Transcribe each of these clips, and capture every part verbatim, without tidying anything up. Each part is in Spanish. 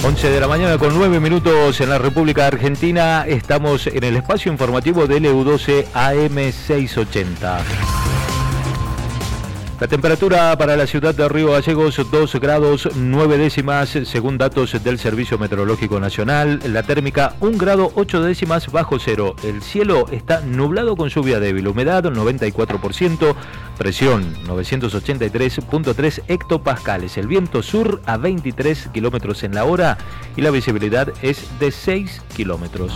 once de la mañana con nueve minutos en la República Argentina. Estamos en el espacio informativo de L U doce A M seiscientos ochenta. La temperatura para la ciudad de Río Gallegos, dos grados nueve décimas, según datos del Servicio Meteorológico Nacional. La térmica, un grado ocho décimas bajo cero. El cielo está nublado con lluvia débil, humedad noventa y cuatro por ciento, presión novecientos ochenta y tres punto tres hectopascales. El viento sur a veintitrés kilómetros en la hora y la visibilidad es de seis kilómetros.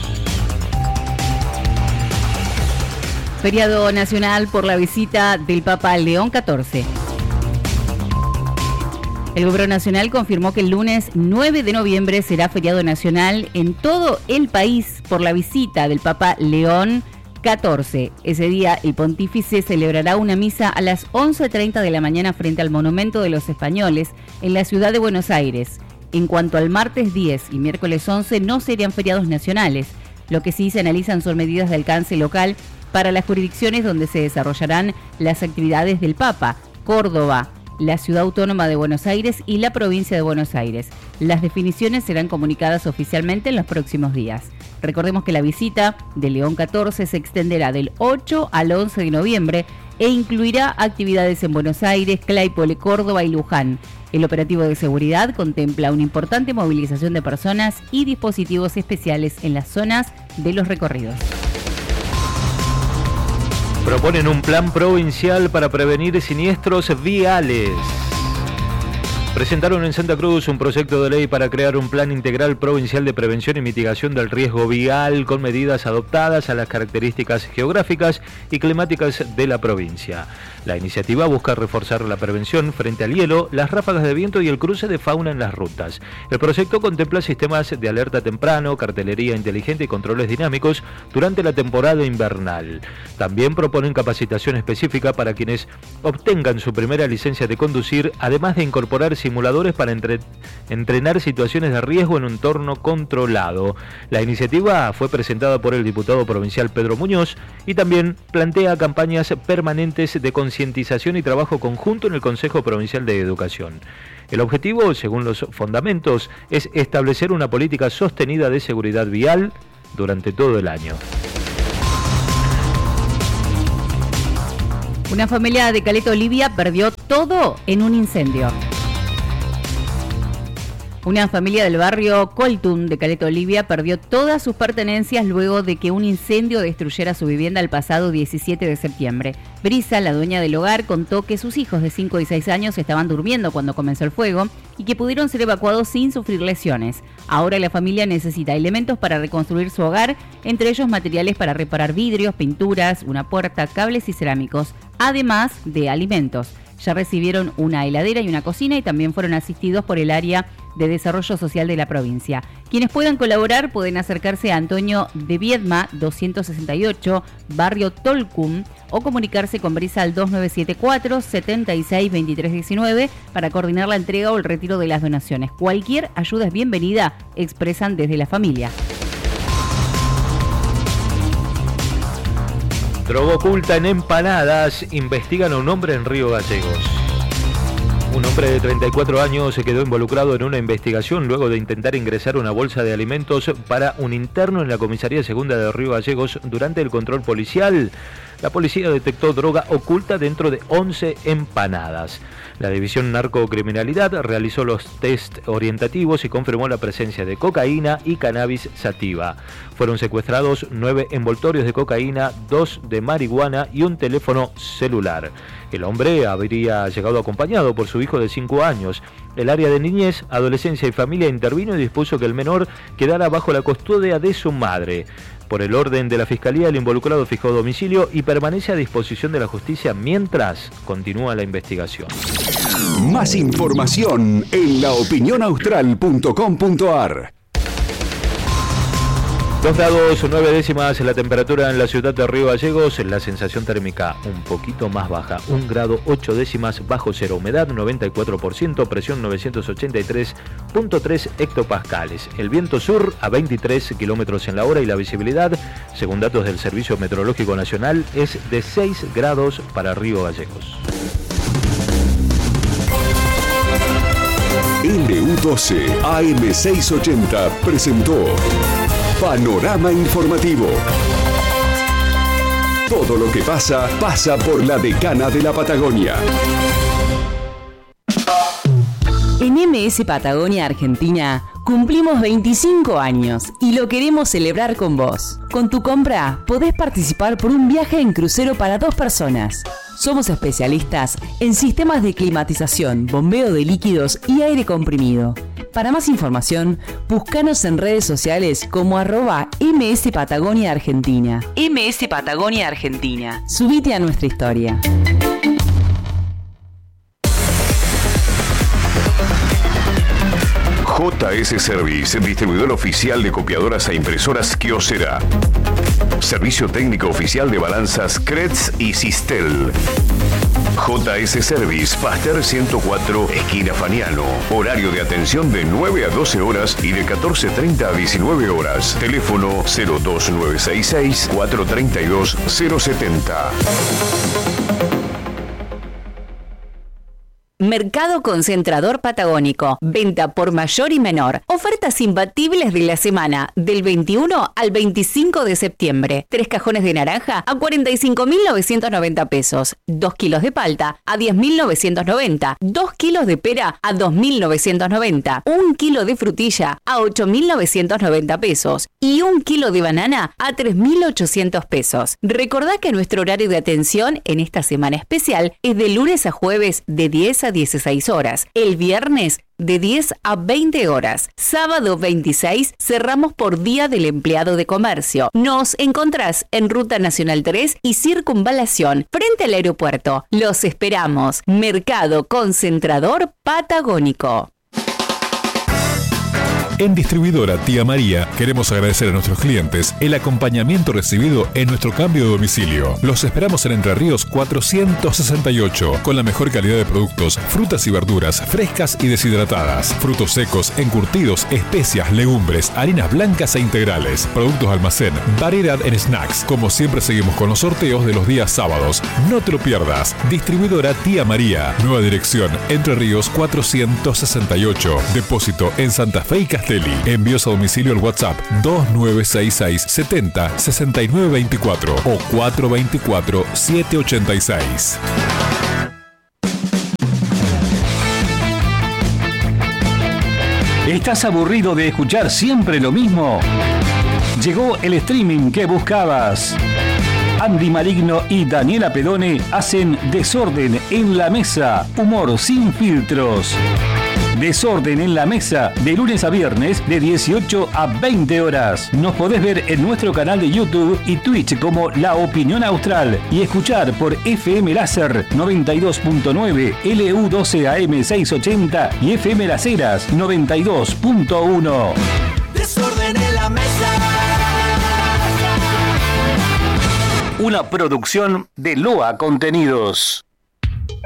Feriado nacional por la visita del Papa León catorce. El Gobierno Nacional confirmó que el lunes nueve de noviembre será feriado nacional en todo el país por la visita del Papa León catorce. Ese día el pontífice celebrará una misa a las once treinta de la mañana frente al Monumento de los Españoles en la ciudad de Buenos Aires. En cuanto al martes diez y miércoles once no serían feriados nacionales. Lo que sí se analizan son medidas de alcance local para las jurisdicciones donde se desarrollarán las actividades del Papa: Córdoba, la Ciudad Autónoma de Buenos Aires y la Provincia de Buenos Aires. Las definiciones serán comunicadas oficialmente en los próximos días. Recordemos que la visita de León catorce se extenderá del ocho al once de noviembre e incluirá actividades en Buenos Aires, Claypole, Córdoba y Luján. El operativo de seguridad contempla una importante movilización de personas y dispositivos especiales en las zonas de los recorridos. Proponen un plan provincial para prevenir siniestros viales. Presentaron en Santa Cruz un proyecto de ley para crear un plan integral provincial de prevención y mitigación del riesgo vial con medidas adaptadas a las características geográficas y climáticas de la provincia. La iniciativa busca reforzar la prevención frente al hielo, las ráfagas de viento y el cruce de fauna en las rutas. El proyecto contempla sistemas de alerta temprano, cartelería inteligente y controles dinámicos durante la temporada invernal. También proponen capacitación específica para quienes obtengan su primera licencia de conducir, además de incorporar simuladores para entre, entrenar situaciones de riesgo en un entorno controlado. La iniciativa fue presentada por el diputado provincial Pedro Muñoz y también plantea campañas permanentes de concientización y trabajo conjunto en el Consejo Provincial de Educación. El objetivo, según los fundamentos, es establecer una política sostenida de seguridad vial durante todo el año. Una familia de Caleta Olivia perdió todo en un incendio. Una familia del barrio Coltún de Caleta Olivia perdió todas sus pertenencias luego de que un incendio destruyera su vivienda el pasado diecisiete de septiembre. Brisa, la dueña del hogar, contó que sus hijos de cinco y seis años estaban durmiendo cuando comenzó el fuego y que pudieron ser evacuados sin sufrir lesiones. Ahora la familia necesita elementos para reconstruir su hogar, entre ellos materiales para reparar vidrios, pinturas, una puerta, cables y cerámicos, además de alimentos. Ya recibieron una heladera y una cocina y también fueron asistidos por el área de Desarrollo Social de la provincia. Quienes puedan colaborar pueden acercarse a Antonio de Viedma, doscientos sesenta y ocho, barrio Tolcum, o comunicarse con Brisa al dos nueve siete cuatro, setenta y seis, veintitrés diecinueve para coordinar la entrega o el retiro de las donaciones. Cualquier ayuda es bienvenida, expresan desde la familia. Droga oculta en empanadas. Investigan a un hombre en Río Gallegos. Un hombre de treinta y cuatro años se quedó involucrado en una investigación luego de intentar ingresar una bolsa de alimentos para un interno en la comisaría segunda de Río Gallegos durante el control policial. La policía detectó droga oculta dentro de once empanadas. La División Narcocriminalidad realizó los test orientativos y confirmó la presencia de cocaína y cannabis sativa. Fueron secuestrados nueve envoltorios de cocaína, dos de marihuana y un teléfono celular. El hombre habría llegado acompañado por su hijo de cinco años. El área de niñez, adolescencia y familia intervino y dispuso que el menor quedara bajo la custodia de su madre. Por el orden de la Fiscalía, el involucrado fijó domicilio y permanece a disposición de la justicia mientras continúa la investigación. Más información en la opinión austral punto com punto a r. dos grados nueve décimas la temperatura en la ciudad de Río Gallegos, la sensación térmica un poquito más baja, un grado ocho décimas bajo cero, humedad noventa y cuatro por ciento, presión novecientos ochenta y tres punto tres hectopascales. El viento sur a veintitrés kilómetros en la hora y la visibilidad, según datos del Servicio Meteorológico Nacional, es de seis grados para Río Gallegos. L U doce A M seiscientos ochenta presentó Panorama Informativo. Todo lo que pasa, pasa por la Decana de la Patagonia. En M S Patagonia Argentina cumplimos veinticinco años y lo queremos celebrar con vos. Con tu compra podés participar por un viaje en crucero para dos personas. Somos especialistas en sistemas de climatización, bombeo de líquidos y aire comprimido. Para más información, búscanos en redes sociales como arroba M S Patagonia Argentina. M S Patagonia Argentina. Subite a nuestra historia. J S Service, distribuidor oficial de copiadoras e impresoras Kyocera. Servicio técnico oficial de balanzas Kretz y Sistel. J S Service, Pasteur ciento cuatro, esquina Faniano. Horario de atención de nueve a doce horas y de catorce treinta a diecinueve horas. Teléfono cero dos nueve seis seis, cuatro tres dos, cero siete cero. Mercado Concentrador Patagónico. Venta por mayor y menor. Ofertas imbatibles de la semana del veintiuno al veinticinco de septiembre. Tres cajones de naranja a cuarenta y cinco mil novecientos noventa pesos. Dos kilos de palta a diez mil novecientos noventa. Dos kilos de pera a dos mil novecientos noventa. Un kilo de frutilla a ocho mil novecientos noventa pesos. Y un kilo de banana a tres mil ochocientos pesos. Recordá que nuestro horario de atención en esta semana especial es de lunes a jueves de diez a dieciséis horas. El viernes de diez a veinte horas. Sábado veintiséis cerramos por Día del Empleado de Comercio. Nos encontrás en Ruta Nacional tres y Circunvalación, frente al aeropuerto. Los esperamos. Mercado Concentrador Patagónico. En Distribuidora Tía María queremos agradecer a nuestros clientes el acompañamiento recibido en nuestro cambio de domicilio. Los esperamos en Entre Ríos cuatrocientos sesenta y ocho, con la mejor calidad de productos, frutas y verduras frescas y deshidratadas, frutos secos, encurtidos, especias, legumbres, harinas blancas e integrales, productos de almacén, variedad en snacks. Como siempre seguimos con los sorteos de los días sábados. No te lo pierdas. Distribuidora Tía María. Nueva dirección, Entre Ríos cuatrocientos sesenta y ocho. Depósito en Santa Fe y Castellón. Envíos a domicilio al WhatsApp dos nueve seis seis, setenta, sesenta y nueve veinticuatro o cuatro veinticuatro, siete ochenta y seis. ¿Estás aburrido de escuchar siempre lo mismo? Llegó el streaming que buscabas. Andy Maligno y Daniela Pedone hacen Desorden en la Mesa, humor sin filtros. Desorden en la Mesa, de lunes a viernes, de dieciocho a veinte horas. Nos podés ver en nuestro canal de YouTube y Twitch como La Opinión Austral y escuchar por F M Láser noventa y dos punto nueve, L U doce A M seiscientos ochenta y F M Las Heras noventa y dos punto uno. Desorden en la Mesa. Una producción de Loa Contenidos.